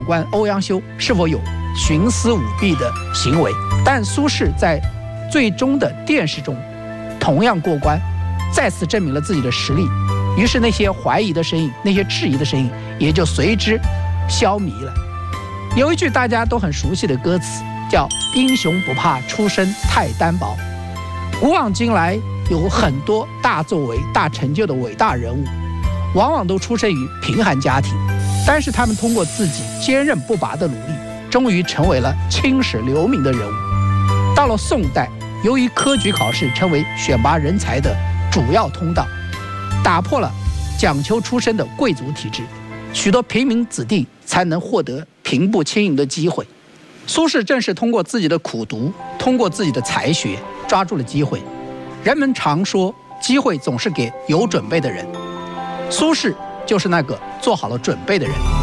官欧阳修是否有徇私舞弊的行为，但苏轼在最终的殿试中同样过关，再次证明了自己的实力。于是那些怀疑的声音，那些质疑的声音也就随之消弭了。有一句大家都很熟悉的歌词，叫“英雄不怕出身太单薄”。古往今来，有很多大作为、大成就的伟大人物，往往都出生于贫寒家庭，但是他们通过自己坚韧不拔的努力，终于成为了青史留名的人物。到了宋代，由于科举考试成为选拔人才的主要通道，打破了讲求出身的贵族体制，许多平民子弟才能获得平步青云的机会。苏轼正是通过自己的苦读，通过自己的才学，抓住了机会。人们常说，机会总是给有准备的人，苏轼就是那个做好了准备的人。